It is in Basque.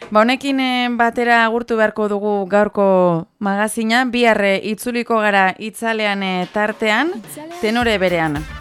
Honekin batera agurtu beharko dugu gaurko magazina, bihar itzuliko gara itzalean tartean, tenore berean.